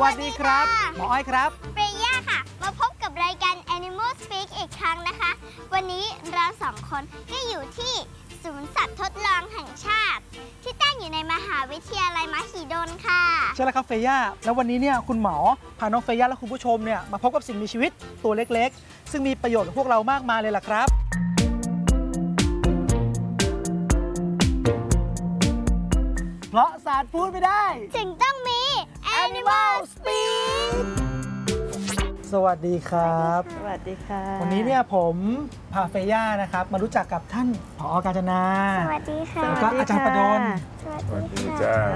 วัสดีครับหมออ้อยครับเฟย่าค่ะมาพบกับรายการ Animal Speak อีกครั้งนะคะวันนี้เราสองคนก็อยู่ที่ศูนย์สัตว์ทดลองแห่งชาติที่ตั้งอยู่ในมหาวิทยาลัยมหิดลค่ะใช่แล้วครับเฟย่าแล้ววันนี้เนี่ยคุณหมอพาน้องเฟย่าและคุณผู้ชมเนี่ยมาพบกับสิ่งมีชีวิตตัวเล็กๆซึ่งมีประโยชน์กับพวกเรามากมายเลยล่ะครับเพราะศาสตร์พูดไม่ได้จึงต้องมี Animal Speak สวัสดีครับสวัสดีค่ะวันนี้เนี่ยผมพาเฟย่านะครับมารู้จักกับท่านผอ.กาญจนาสวัสดีค่ะแล้วก็อาจารย์ประดลสวัสดีจ้า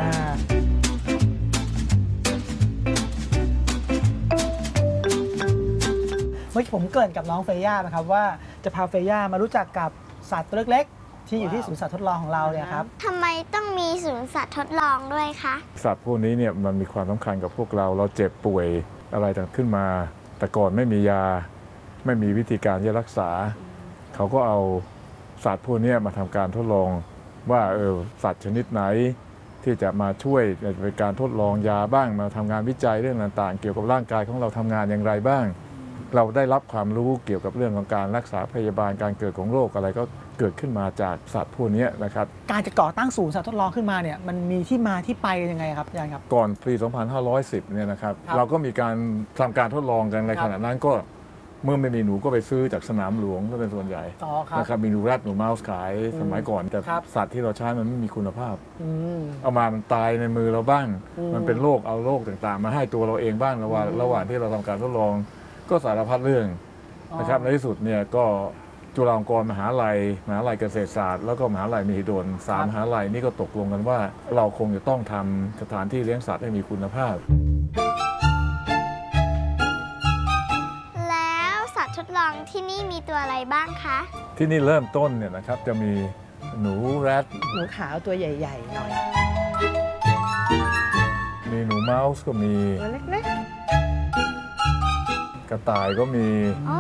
เมื่อกี้ผมเกริ่นกับน้องเฟย่านะครับว่าจะพาเฟย่ามารู้จักกับสัตว์ตัวเล็กๆที่อยู่ที่ศูนย์สัตว์ทดลองของเราเนี่ยครับทำไมต้องมีศูนย์สัตว์ทดลองด้วยคะสัตว์พวกนี้เนี่ยมันมีความสำคัญกับพวกเราเจ็บป่วยอะไรต่างขึ้นมาแต่ก่อนไม่มียาไม่มีวิธีการที่จะรักษาเขาก็เอาสัตว์พวกนี้มาทำการทดลองว่าสัตว์ชนิดไหนที่จะมาช่วยในการทดลองยาบ้างมาทำงานวิจัยเรื่องต่างๆเกี่ยวกับร่างกายของเราทำงานอย่างไรบ้างเราได้รับความรู้เกี่ยวกับเรื่องของการรักษาพยาบาลการเกิดของโรคอะไรก็เกิดขึ้นมาจากสัตว์พวกนี้นะครับการจะก่อตั้งศูนย์สัตว์ทดลองขึ้นมาเนี่ยมันมีที่มาที่ไปยังไงครับอาจารย์ครับก่อนปี 2510 เนี่ยนะครับเราก็มีการทำการทดลองกันในขณะนั้นก็เมื่อไม่มีหนูก็ไปซื้อจากสนามหลวงก็เป็นส่วนใหญ่นะครับมีหนูแรดหนูเมาส์ขายสมัยก่อนแต่สัตว์ที่เราใช้มันไม่มีคุณภาพเอามามันตายในมือเราบ้างมันเป็นโรคเอาโรคต่างๆมาให้ตัวเราเองบ้างระหว่างที่เราทำการทดลองก็สารพัดเรื่องนะครับในที่สุดเนี่ยก็จุฬาลงกรณ์มหาลัยเกษตรศาสตร์แล้วก็มหาลัยมหิดล3มหาลัยนี่ก็ตกลงกันว่าเราคงจะต้องทำสถานที่เลี้ยงสัตว์ให้มีคุณภาพแล้วสัตว์ทดลองที่นี่มีตัวอะไรบ้างคะที่นี่เริ่มต้นเนี่ยนะครับจะมีหนูแรดหนูขาวตัวใหญ่ๆหน่อยมีหนูเมาส์ก็มีตัวเล็กกระต่ายก็มี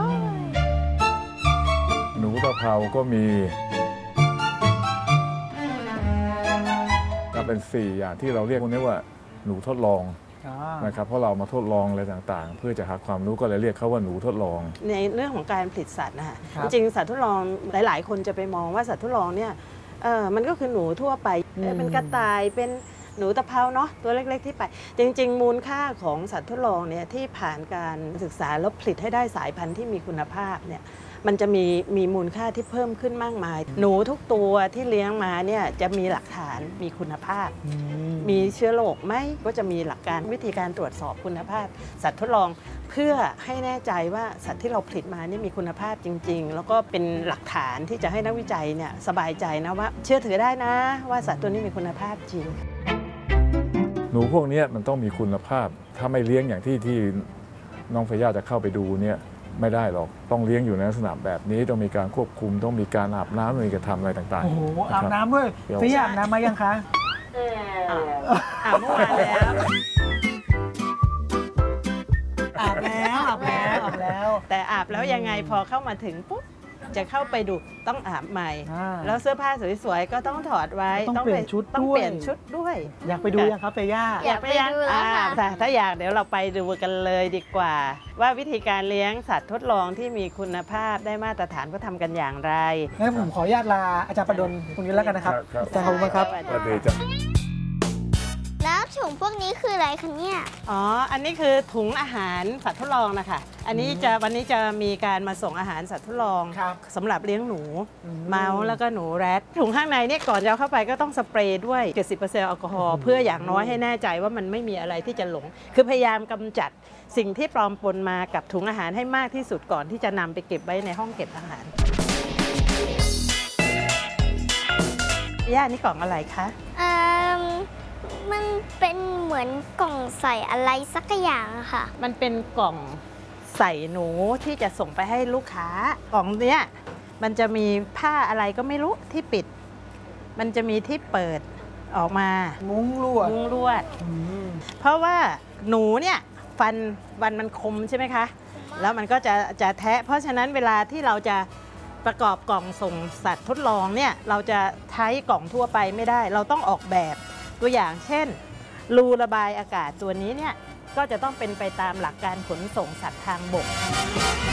หนูตะเภาก็มีก็เป็น4อย่างที่เราเรียกพวกนี้ว่าหนูทดลองนะครับเพราะเรามาทดลองอะไรต่างๆเพื่อจะหาความรู้ก็เลยเรียกเขาว่าหนูทดลองในเรื่องของการผลิตสัตว์นะคะจริงสัตว์ทดลองหลายๆคนจะไปมองว่าสัตว์ทดลองเนี่ยมันก็คือหนูทั่วไปเป็นกระต่ายเป็นหนูตะเภาเนาะตัวเล็กๆที่ไปจริงๆมูลค่าของสัตว์ทดลองเนี่ยที่ผ่านการศึกษาแล้วผลิตให้ได้สายพันธุ์ที่มีคุณภาพเนี่ยมันจะมีมูลค่าที่เพิ่มขึ้นมากมายหนูทุกตัวที่เลี้ยงมาเนี่ยจะมีหลักฐานมีคุณภาพมีเชื้อโรคไหมก็จะมีหลักการวิธีการตรวจสอบคุณภาพสัตว์ทดลองเพื่อให้แน่ใจว่าสัตว์ที่เราผลิตมานี่มีคุณภาพจริงๆแล้วก็เป็นหลักฐานที่จะให้นักวิจัยเนี่ยสบายใจนะว่าเชื่อถือได้นะว่าสัตว์ตัวนี้มีคุณภาพจริงหนูพวกนี้มันต้องมีคุณภาพถ้าไม่เลี้ยงอย่างที่น้องเฟย่าจะเข้าไปดูเนี่ยไม่ได้หรอกต้องเลี้ยงอยู่ในลักษณะแบบนี้ต้องมีการควบคุมต้องมีการอาบน้ำมีการทำอะไรต่างๆโอ้โหอาบน้ำด้วยเฟย่าอาบน้ำมายังคะอาบเมื่อวานแล้วอาบแล้วแต่อาบแล้วยังไงพอเข้ามาถึงปุ๊บจะเข้าไปดูต้องอาบใหม่แล้วเสื้อผ้าสวยๆก็ต้องถอดไว้ต้องเปลี่ยนชุดด้วยอยากไปดูยังครับเฟย่าอยากไปดูแล้วค่ะถ้าอยากเดี๋ยวเราไปดูกันเลยดีกว่าว่าวิธีการเลี้ยงสัตว์ทดลองที่มีคุณภาพได้มาตรฐานเขาทำกันอย่างไรงั้นผมขออนุญาตลาอาจารย์ประดลตรงนี้แล้วกันนะครับอาจารย์ขอบคุณครับสวัสดีจ้ะแล้วถุงพวกนี้คืออะไรคะเนี่ยอันนี้คือถุงอาหารสัตว์ทดลองนะคะวันนี้จะมีการมาส่งอาหารสัตว์ทดลองสำหรับเลี้ยงหนูเมาส์แล้วก็หนูแรดถุงข้างในเนี่ยก่อนจะเข้าไปก็ต้องสเปรย์ด้วย 70% แอลกอฮอล์เพื่ออย่างน้อยให้แน่ใจว่ามันไม่มีอะไรที่จะหลงคือพยายามกำจัดสิ่งที่ปลอมปนมากับถุงอาหารให้มากที่สุดก่อนที่จะนำไปเก็บไว้ในห้องเก็บอาหารย่านี่กล่องอะไรคะมันเป็นเหมือนกล่องใส่อะไรสักอย่างค่ะมันเป็นกล่องใส่หนูที่จะส่งไปให้ลูกค้ากล่องเนี้ยมันจะมีผ้าอะไรก็ไม่รู้ที่ปิดมันจะมีที่เปิดออกมามุ้งลวดเพราะว่าหนูเนี่ยฟันมันคมใช่ไหมคะแล้วมันก็จะแทะเพราะฉะนั้นเวลาที่เราจะประกอบกล่องส่งสัตว์ทดลองเนี่ยเราจะใช้กล่องทั่วไปไม่ได้เราต้องออกแบบตัวอย่างเช่นรูระบายอากาศตัวนี้เนี่ยกก็จะต้องเป็นไปตามหลักการขนส่งสัตว์ทางบก